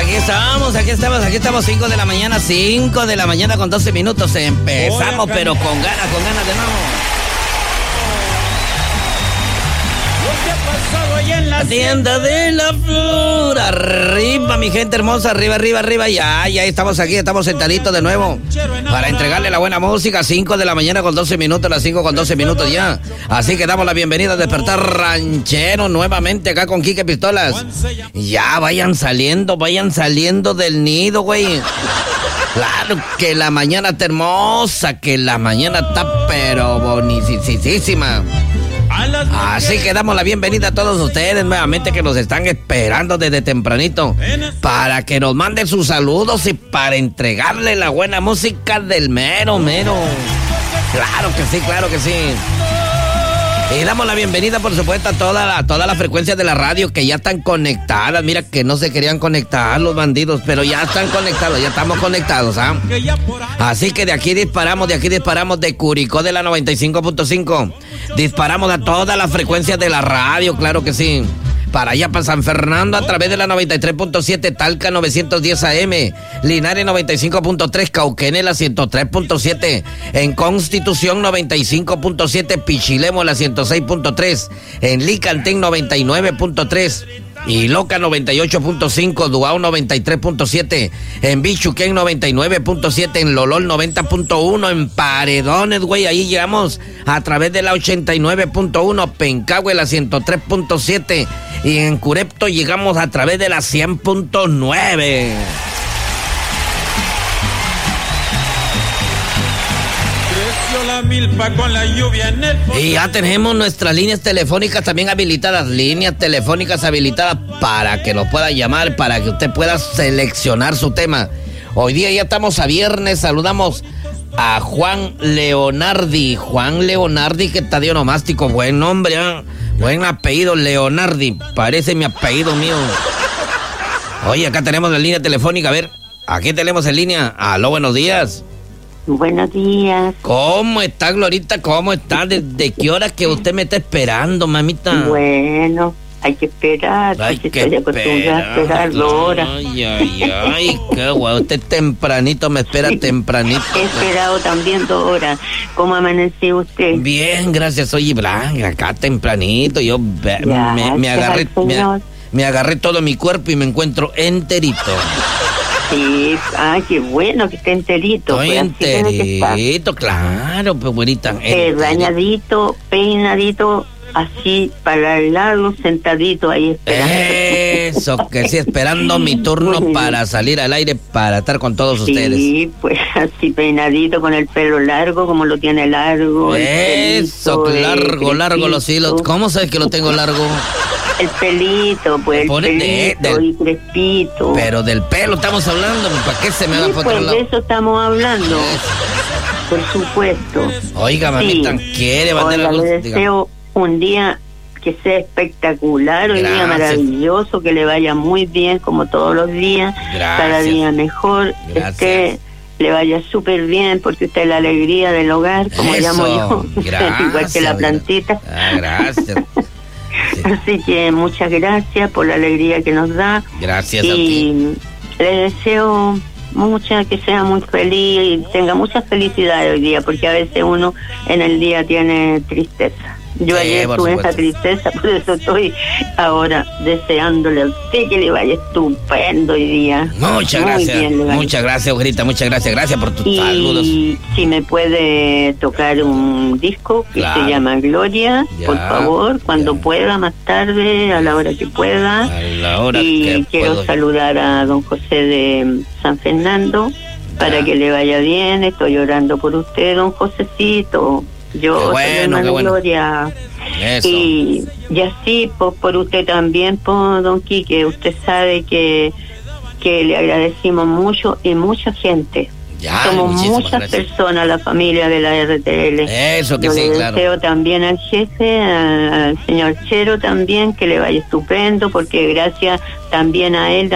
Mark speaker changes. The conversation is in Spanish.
Speaker 1: aquí estamos, 5 de la mañana, 5 de la mañana con 12 minutos. Empezamos, pero con ganas de nuevo. En la tienda de la flor, arriba mi gente hermosa, arriba, ya estamos aquí, estamos sentaditos de nuevo para entregarle la buena música. 5 de la mañana con 12 minutos, las 5 con 12 minutos ya. Así que damos la bienvenida a Despertar Ranchero nuevamente acá con Quique Pistolas. Ya vayan saliendo del nido, güey. Claro que la mañana está hermosa, que la mañana está pero bonicisísima. Así que damos la bienvenida a todos ustedes nuevamente que nos están esperando desde tempranito para que nos manden sus saludos y para entregarle la buena música del mero. Claro que sí. Y damos la bienvenida, por supuesto, a todas las frecuencias de la radio que ya están conectadas. Mira que no se querían conectar los bandidos, pero ya están conectados, ya estamos conectados, ¿ah? Así que de aquí disparamos de Curicó de la 95.5. Disparamos a todas las frecuencias de la radio, claro que sí. Para allá, para San Fernando, a través de la 93.7, Talca 910 AM, Linares 95.3, Cauquenes la 103.7, en Constitución 95.7, Pichilemo la 106.3, en Licantén 99.3, y Loca 98.5, Duao 93.7, en Bichuquén 99.7, en Lolol 90.1, en Paredones, güey, ahí llegamos a través de la 89.1, Pencahue la 103.7, y en Curepto llegamos a través de la 100.9.
Speaker 2: La milpa con la lluvia en el...
Speaker 1: Y ya tenemos nuestras líneas telefónicas también habilitadas, para que nos pueda llamar, para que usted pueda seleccionar su tema. Hoy día ya estamos a viernes, saludamos a Juan Leonardi, que está de onomástico, buen nombre, ¿eh? Buen apellido, Leonardi, parece mi apellido mío. Oye, acá tenemos la línea telefónica, a ver, aquí tenemos en línea. Aló, buenos días.
Speaker 3: Buenos días.
Speaker 1: ¿Cómo está, Glorita? ¿Cómo está? ¿Desde qué hora que usted me está esperando, mamita?
Speaker 3: Bueno, hay que esperar. Estoy acostumbrada a esperar 2 horas.
Speaker 1: Ay, qué guay. Usted tempranito me espera, tempranito.
Speaker 3: He esperado también 2 horas. ¿Cómo amaneció usted?
Speaker 1: Bien, gracias. Oye, Blanca, acá tempranito. Yo me agarré todo mi cuerpo y me encuentro enterito.
Speaker 3: Sí, qué bueno que esté enterito.
Speaker 1: Estoy enterito, claro, pues güerita.
Speaker 3: Bañadito, peinadito, así para el lado, sentadito ahí esperando.
Speaker 1: Eso, que sí, esperando mi turno para salir al aire para estar con todos ustedes.
Speaker 3: Sí, pues así peinadito, con el pelo largo, como lo tiene largo.
Speaker 1: Eso, largo los hilos. ¿Cómo sabes que lo tengo largo?
Speaker 3: El pelito, pues, el pelito y crespito.
Speaker 1: Pero del pelo estamos hablando, ¿para qué se me va por otro lado?
Speaker 3: De eso estamos hablando, por supuesto.
Speaker 1: Oiga, mamita, ¿quiere mandar algo?
Speaker 3: Le deseo un día que sea espectacular, un día maravilloso, que le vaya muy bien, como todos los días, cada día mejor, le vaya súper bien, porque usted es la alegría del hogar, como llamo yo, igual que la plantita.
Speaker 1: Gracias.
Speaker 3: Sí. Así que muchas gracias por la alegría que nos da.
Speaker 1: Gracias a ti.
Speaker 3: Le deseo que sea muy feliz y tenga mucha felicidad hoy día, porque a veces uno en el día tiene tristeza. Yo ayer tuve esa tristeza, por eso estoy ahora deseándole a usted que le vaya estupendo hoy día.
Speaker 1: Muchas gracias, Ojrita, muchas gracias. Gracias por tus saludos.
Speaker 3: Y si me puede tocar un disco que se llama Gloria, por favor, cuando pueda, más tarde, a la hora que pueda.
Speaker 1: A la hora
Speaker 3: y quiero
Speaker 1: puedo
Speaker 3: saludar a don José de San Fernando para que le vaya bien. Estoy orando por usted, don Josecito. Yo soy hermana Gloria.
Speaker 1: Eso.
Speaker 3: Y así por usted también, por don Quique. Usted sabe que le agradecimos mucho y mucha gente. Somos muchas personas, la familia de la RTL.
Speaker 1: Eso que
Speaker 3: yo
Speaker 1: sí,
Speaker 3: le
Speaker 1: claro.
Speaker 3: deseo también al jefe, al señor Chero también, que le vaya estupendo, porque gracias también a él